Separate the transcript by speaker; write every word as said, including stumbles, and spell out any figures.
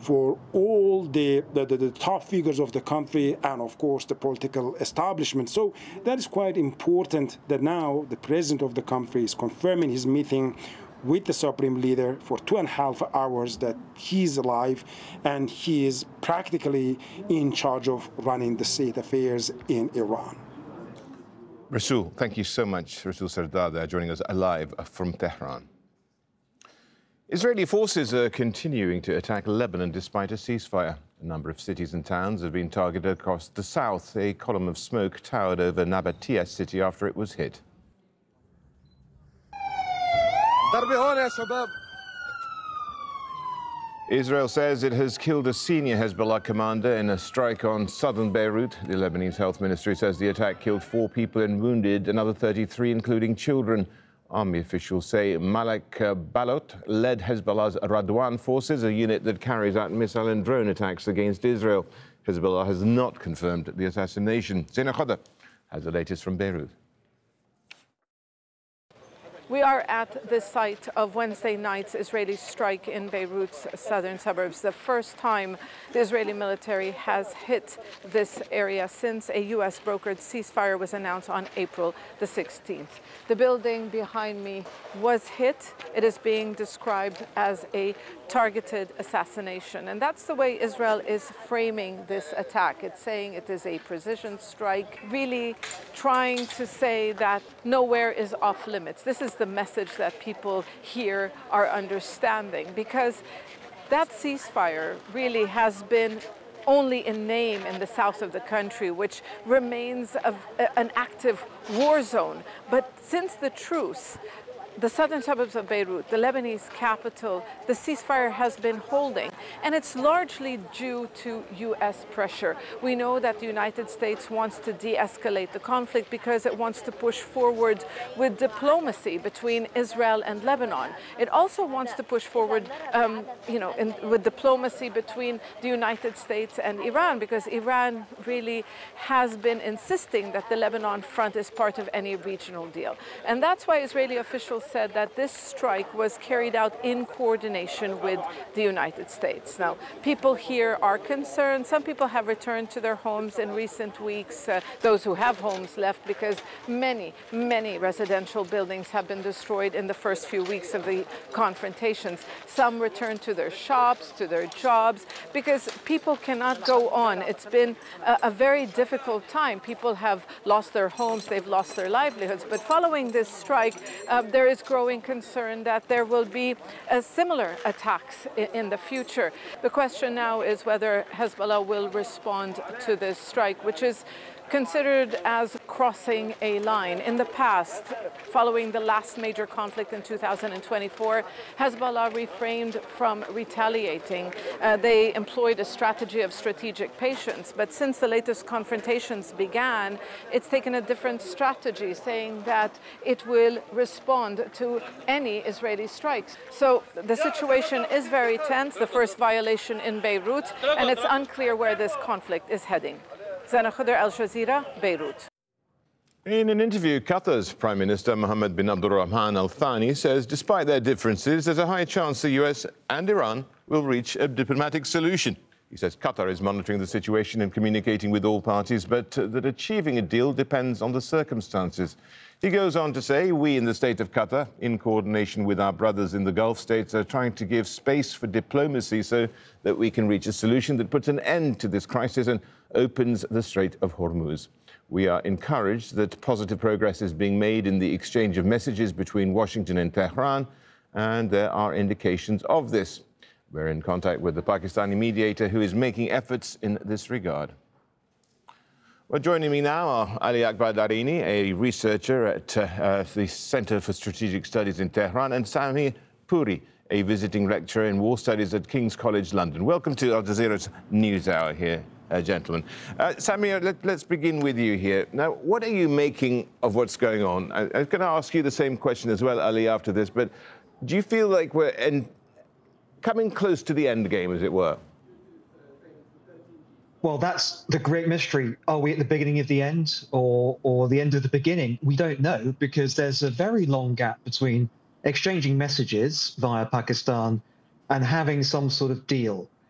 Speaker 1: for all the, the, the, the top figures of the country and, of course, the political establishment. So that is quite important that now the president of the country is confirming his meeting with the supreme leader for two and a half hours that he's alive and he is practically in charge of running the state affairs in Iran.
Speaker 2: Rasul, thank you so much. Rasul Sardar joining us live from Tehran. Israeli forces are continuing to attack Lebanon despite a ceasefire. A number of cities and towns have been targeted across the south. A column of smoke towered over Nabatea city after it was hit. Israel says it has killed a senior Hezbollah commander in a strike on southern Beirut. The Lebanese health ministry says the attack killed four people and wounded another thirty-three, including children. Army officials say Malak Balot led Hezbollah's Radwan forces, a unit that carries out missile and drone attacks against Israel. Hezbollah has not confirmed the assassination. Zena Khadr has the latest from Beirut.
Speaker 3: We are at the site of Wednesday night's Israeli strike in Beirut's southern suburbs, the first time the Israeli military has hit this area since a U S brokered ceasefire was announced on April the sixteenth. The building behind me was hit. It is being described as a targeted assassination. And that's the way Israel is framing this attack. It's saying it is a precision strike, really trying to say that nowhere is off limits. This is the message that people here are understanding, because that ceasefire really has been only in name in the south of the country, which remains a, an active war zone. But since the truce, the southern suburbs of Beirut, the Lebanese capital, the ceasefire has been holding, and it's largely due to U S pressure. We know that the United States wants to de-escalate the conflict because it wants to push forward with diplomacy between Israel and Lebanon. It also wants to push forward, um, you know, in, with diplomacy between the United States and Iran, because Iran really has been insisting that the Lebanon front is part of any regional deal. And that's why Israeli officials said that this strike was carried out in coordination with the United States. Now, people here are concerned. Some people have returned to their homes in recent weeks, uh, those who have homes left, because many, many residential buildings have been destroyed in the first few weeks of the confrontations. Some returned to their shops, to their jobs, because people cannot go on. It's been a, a very difficult time. People have lost their homes, they've lost their livelihoods. But following this strike, uh, there is growing concern that there will be uh, similar attacks in, in the future. The question now is whether Hezbollah will respond to this strike, which is considered as crossing a line. In the past, following the last major conflict in two thousand twenty-four, Hezbollah refrained from retaliating. Uh, they employed a strategy of strategic patience, but since the latest confrontations began, it's taken a different strategy, saying that it will respond to any Israeli strikes. So the situation is very tense, the first violation in Beirut, and it's unclear where this conflict is heading. Zena Khadr, Al Jazeera, Beirut.
Speaker 2: In an interview, Qatar's Prime Minister Mohammed bin Abdulrahman Al Thani says despite their differences, there's a high chance the U S and Iran will reach a diplomatic solution. He says Qatar is monitoring the situation and communicating with all parties, but uh, that achieving a deal depends on the circumstances. He goes on to say, we in the state of Qatar, in coordination with our brothers in the Gulf states, are trying to give space for diplomacy so that we can reach a solution that puts an end to this crisis and opens the Strait of Hormuz. We are encouraged that positive progress is being made in the exchange of messages between Washington and Tehran, and there are indications of this. We're in contact with the Pakistani mediator who is making efforts in this regard. Well, joining me now are Ali Akbar Darini, a researcher at uh, the Center for Strategic Studies in Tehran, and Sami Puri, a visiting lecturer in war studies at King's College London. Welcome to Al Jazeera's News Hour here, uh, gentlemen. Uh, Sami, let, let's begin with you here. Now, what are you making of what's going on? I, I'm going to ask you the same question as well, Ali, after this, but do you feel like we're in, coming close to the end game, as it were?
Speaker 4: Well, that's the great mystery. Are we at the beginning of the end or, or the end of the beginning? We don't know, because there's a very long gap between exchanging messages via Pakistan and having some sort of deal.